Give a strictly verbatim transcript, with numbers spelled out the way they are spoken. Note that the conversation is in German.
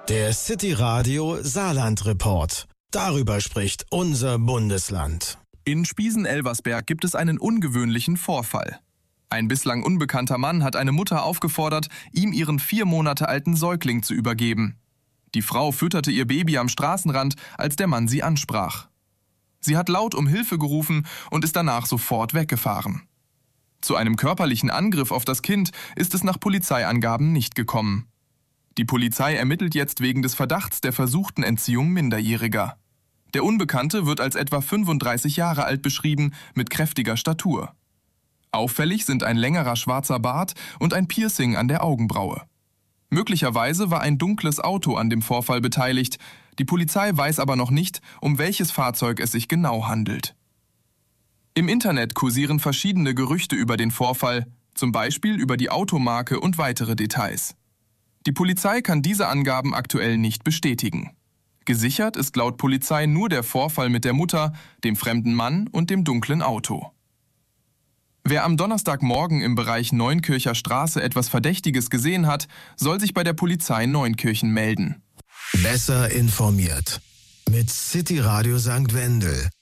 Der City Radio Saarland Report. Darüber spricht unser Bundesland. In Spiesen-Elversberg gibt es einen ungewöhnlichen Vorfall. Ein bislang unbekannter Mann hat eine Mutter aufgefordert, ihm ihren vier Monate alten Säugling zu übergeben. Die Frau fütterte ihr Baby am Straßenrand, als der Mann sie ansprach. Sie hat laut um Hilfe gerufen und ist danach sofort weggefahren. Zu einem körperlichen Angriff auf das Kind ist es nach Polizeiangaben nicht gekommen. Die Polizei ermittelt jetzt wegen des Verdachts der versuchten Entziehung Minderjähriger. Der Unbekannte wird als etwa fünfunddreißig Jahre alt beschrieben, mit kräftiger Statur. Auffällig sind ein längerer schwarzer Bart und ein Piercing an der Augenbraue. Möglicherweise war ein dunkles Auto an dem Vorfall beteiligt. Die Polizei weiß aber noch nicht, um welches Fahrzeug es sich genau handelt. Im Internet kursieren verschiedene Gerüchte über den Vorfall, zum Beispiel über die Automarke und weitere Details. Die Polizei kann diese Angaben aktuell nicht bestätigen. Gesichert ist laut Polizei nur der Vorfall mit der Mutter, dem fremden Mann und dem dunklen Auto. Wer am Donnerstagmorgen im Bereich Neunkircher Straße etwas Verdächtiges gesehen hat, soll sich bei der Polizei Neunkirchen melden. Besser informiert mit City Radio Sankt Wendel.